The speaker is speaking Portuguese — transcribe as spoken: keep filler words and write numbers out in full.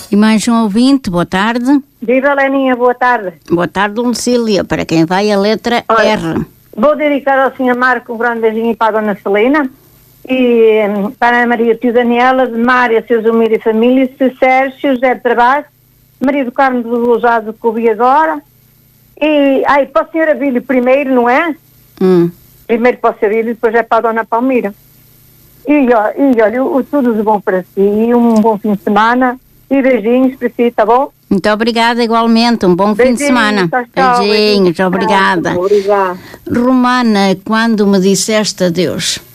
E mais um ouvinte, boa tarde. Viva, Leninha, boa tarde. Boa tarde, Lucília, para quem vai a letra Olha, R. Vou dedicar ao senhor Marco um grande beijinho para a dona Celina e um, para a Maria Tio Daniela, de Mária, seu Zumir e família, seu Sérgio, José de Trabalho, marido Carlos do Lousado que ouvi agora, e ai, para o senhor Abílio primeiro, não é? Hum. Primeiro para o senhor Abílio, depois é para a dona Palmira. E, ó, e olha, o, tudo de bom para si, e um bom fim de semana, e beijinhos para si, tá bom? Muito obrigada, igualmente. Um bom Beijinhos, fim de semana. tchau, tchau, Beijinhos, beijinhos. obrigada. Obrigada. Romana, quando me disseste adeus?